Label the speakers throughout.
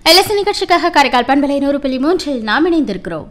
Speaker 1: LSC நிகழ்ச்சிக்காக காரைக்கால் பண்பலை 100.3 நாம் இணைந்திருக்கிறோம்.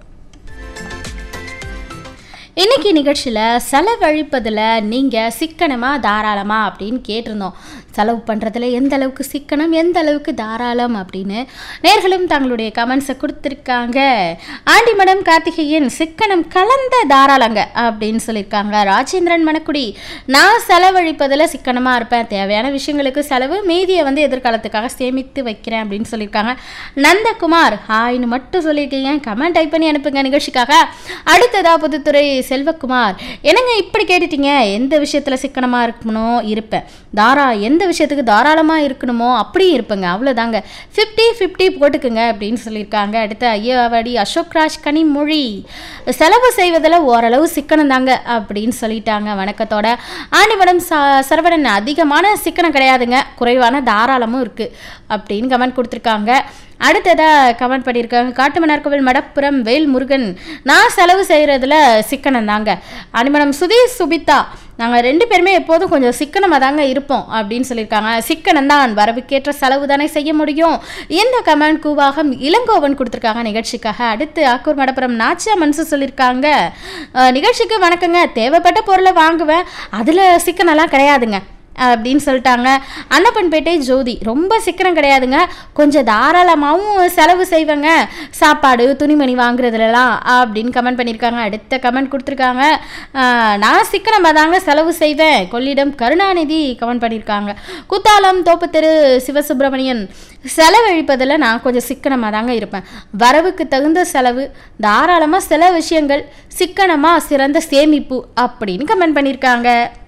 Speaker 1: இன்னைக்கு நிகழ்ச்சியில் செலவழிப்பதில் நீங்கள் சிக்கனமாக தாராளமா அப்படின்னு கேட்டிருந்தோம். செலவு பண்ணுறதுல எந்த அளவுக்கு சிக்கனம், எந்த அளவுக்கு தாராளம் அப்படின்னு நேர்களும் தங்களுடைய கமெண்ட்ஸை கொடுத்துருக்காங்க. ஆண்டிமடம் கார்த்திகேயன் சிக்கனம் கலந்த தாராளங்க அப்படின்னு சொல்லியிருக்காங்க. ராஜேந்திரன் மணக்குடி, நான் செலவழிப்பதில் சிக்கனமாக இருப்பேன், தேவையான விஷயங்களுக்கு செலவு, மீதியை எதிர்காலத்துக்காக சேமித்து வைக்கிறேன் அப்படின்னு சொல்லியிருக்காங்க. நந்தகுமார் ஹாய்னு மட்டும் சொல்லியிருக்கீங்க, கமெண்ட் டைப் பண்ணி அனுப்புங்க நிகழ்ச்சிக்காக. அடுத்ததா புதுத்துறை செல்வகுமார், என்னங்க இப்படி கேட்டுட்டீங்க, எந்த விஷயத்தில் சிக்கனமாக இருக்கணும் இருப்பேன், எந்த விஷயத்துக்கு தாராளமாக இருக்கணுமோ அப்படி இருப்பேங்க, அவ்வளோதாங்க, 50-50 போட்டுக்குங்க அப்படின்னு சொல்லியிருக்காங்க. அடுத்த ஐயாவடி அசோக்ராஜ் கனிமொழி, செலவு செய்வதில் ஓரளவு சிக்கனம் தாங்க அப்படின்னு சொல்லிட்டாங்க. வணக்கத்தோட ஆண்டிமடம் சரவணன், அதிகமான சிக்கனம் கிடையாதுங்க, குறைவான தாராளமும் இருக்குது அப்படின்னு கமெண்ட் கொடுத்துருக்காங்க. அடுத்ததாக கமெண்ட் பண்ணியிருக்காங்க காட்டுமன்னார்கோவில் மடப்புறம் வேல் முருகன், நான் செலவு செய்கிறதுல சிக்கனம் தாங்க. ஆண்டிமடம் சுதீஷ் சுபிதா, நாங்கள் 2 பேருமே எப்போதும் கொஞ்சம் சிக்கனமாக தாங்க இருப்போம் அப்படின்னு சொல்லியிருக்காங்க. சிக்கனம் தான், வரவுக்கேற்ற செலவு தானே செய்ய முடியும். இந்த கமெண்ட் கூவாகம் இளங்கோவன் கொடுத்துருக்காங்க நிகழ்ச்சிக்காக. அடுத்து ஆக்கூர் மடப்புறம் நாச்சியா மனசு சொல்லியிருக்காங்க, நிகழ்ச்சிக்கு வணக்கங்க, தேவைப்பட்ட பொருளை வாங்குவேன், அதில் சிக்கனெல்லாம் கிடையாதுங்க அப்படின்னு சொல்லிட்டாங்க. அன்னப்பன்பேட்டை ஜோதி, ரொம்ப சிக்கனம் கிடையாதுங்க, கொஞ்சம் தாராளமாகவும் செலவு செய்வேங்க, சாப்பாடு துணிமணி வாங்குறதுலாம் அப்படின்னு கமெண்ட் பண்ணியிருக்காங்க. அடுத்த கமெண்ட் கொடுத்துருக்காங்க, நான் சிக்கனமாக தாங்க செலவு செய்வேன், கொள்ளிடம் கருணாநிதி கமெண்ட் பண்ணியிருக்காங்க. குத்தாலம் தோப்புத்தெரு சிவசுப்பிரமணியன், செலவழிப்பதில் நான் கொஞ்சம் சிக்கனமாக தாங்க இருப்பேன், வரவுக்கு தகுந்த செலவு, தாராளமாக சில விஷயங்கள், சிக்கனமாக சிறந்த சேமிப்பு அப்படின்னு கமெண்ட் பண்ணியிருக்காங்க.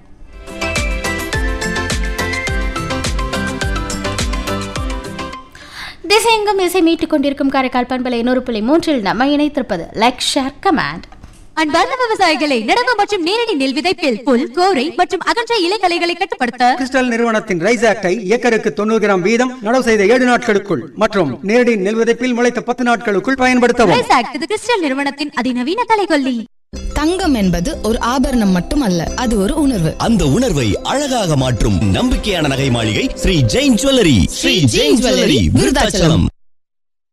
Speaker 1: திசையெங்கும் இசை மீட்டுக் கொண்டிருக்கும் காரைக்கால் பண்பலை 100.3 நம்ம இணைத்திருப்பது லைக் ஷேர் கமெண்ட்.
Speaker 2: அன்பார்ந்த விவசாயிகளை, நடவு மற்றும் நேரடி நெல் விதைப்பில் புல், கோரை மற்றும் அகன்ற இலைகளைகளை கட்டுப்படுத்த
Speaker 3: கிறிஸ்டல் நிறுவனத்தின் ரைஸ் ஆக்டை ஏக்கருக்கு 90 கிராம் வீதம் நடவு செய்த 7 நாட்களுக்குள் மற்றும் நேரடி நெல் விதைப்பில் முளைத்த 10 நாட்களுக்குள் பயன்படுத்தவும்.
Speaker 2: ரைஸ் ஆக்ட் இது கிறிஸ்டல் நிறுவனத்தின் அதிநவீன கலைகொல்லி.
Speaker 4: தங்கம் என்பது ஒரு ஆபரணம் மட்டுமல்ல, அது ஒரு உணர்வு.
Speaker 5: அந்த உணர்வை அழகாக மாற்றும் நம்பிக்கையான நகை மாளிகை ஸ்ரீ ஜெயின் ஜுவல்லரி. ஸ்ரீ ஜெயின் ஜுவல்லரி, விருதாச்சலம்.